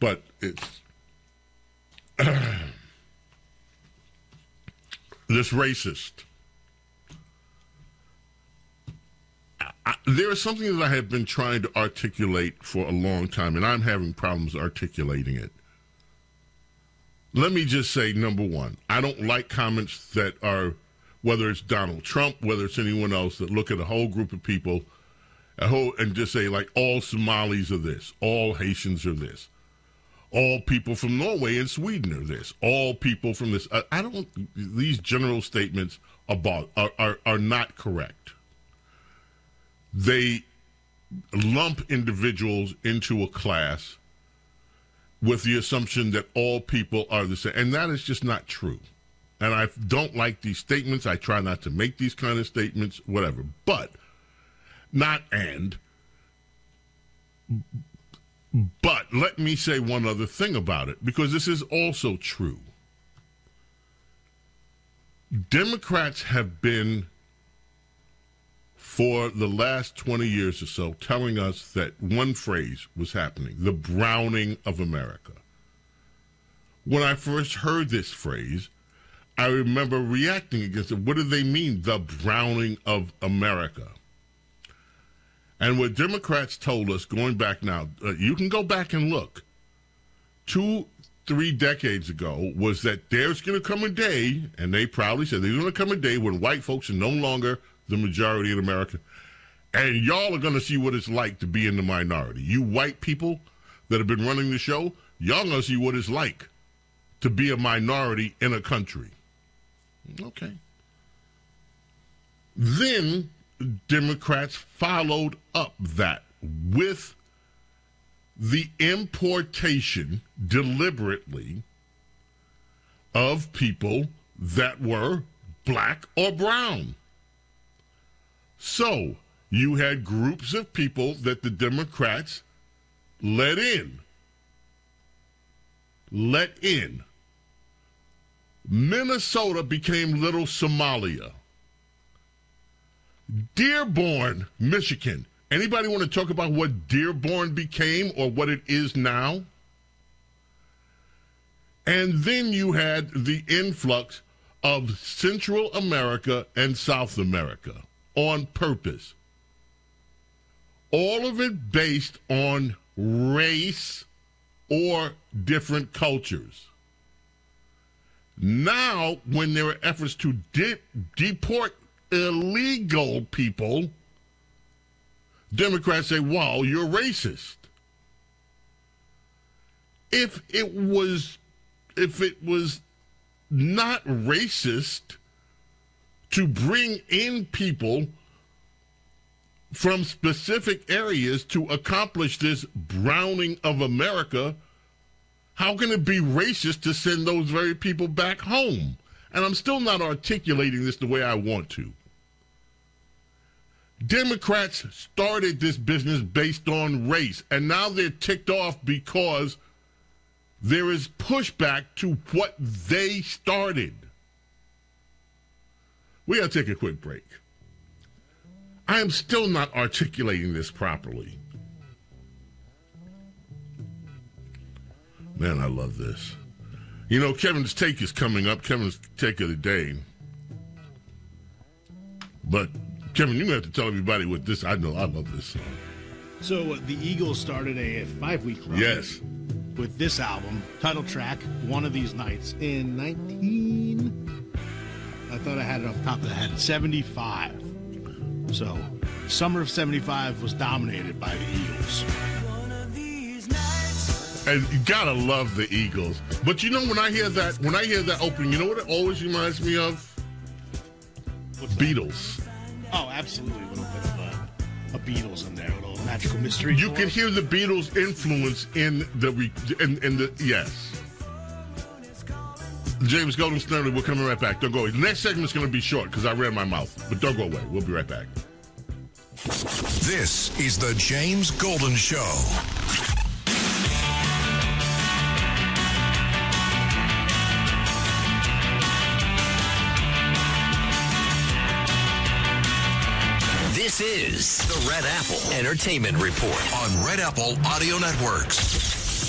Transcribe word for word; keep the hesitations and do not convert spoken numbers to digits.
but it's this racist. I, there is something that I have been trying to articulate for a long time, and I'm having problems articulating it. Let me just say, number one, I don't like comments that are, whether it's Donald Trump, whether it's anyone else, that look at a whole group of people a whole, and just say, like, all Somalis are this, all Haitians are this, all people from Norway and Sweden are this, all people from this. I, I don't, these general statements about, are, are, are not correct. They lump individuals into a class with the assumption that all people are the same. And that is just not true. And I don't like these statements. I try not to make these kind of statements, whatever. But, not and, but let me say one other thing about it, because this is also true. Democrats have been, for the last twenty years or so, telling us that one phrase was happening, the browning of America. When I first heard this phrase, I remember reacting against it. What do they mean, the browning of America? And what Democrats told us, going back now, uh, you can go back and look, two, three decades ago, was that there's going to come a day, and they proudly said there's going to come a day when white folks are no longer the majority in America, and y'all are going to see what it's like to be in the minority. You white people that have been running the show, y'all going to see what it's like to be a minority in a country. Okay. Then Democrats followed up that with the importation deliberately of people that were black or brown. So you had groups of people that the Democrats let in. Let in. Minnesota became Little Somalia. Dearborn, Michigan. Anybody want to talk about what Dearborn became or what it is now? And then you had the influx of Central America and South America on purpose. All of it based on race or different cultures. Now, when there are efforts to de- deport illegal people, Democrats say, wow, you're racist. If it was, if it was not racist to bring in people from specific areas to accomplish this browning of America, how can it be racist to send those very people back home? And I'm still not articulating this the way I want to. Democrats started this business based on race, and now they're ticked off because there is pushback to what they started. We got to take a quick break. I am still not articulating this properly. Man, I love this. You know, Kevin's Take is coming up, Kevin's Take of the Day. But, Kevin, you're going to have to tell everybody what this, I know, I love this song. So, uh, the Eagles started a five-week run. Yes. With this album, title track, One of These Nights, in nineteen, I thought I had it off the top of the head, seventy-five. So, summer of seventy-five was dominated by the Eagles. And you gotta love the Eagles. But you know, when I hear that, when I hear that opening, you know what it always reminds me of? What's Beatles. That? Oh, absolutely. A little bit of a, a Beatles in there, a little Magical Mystery. You can hear the Beatles' influence in the, in, in the, yes. James Golden Stanley, we're coming right back. Don't go away. The next segment's going to be short because I ran my mouth. But don't go away. We'll be right back. This is the James Golden Show. This is the Red Apple Entertainment Report on Red Apple Audio Networks.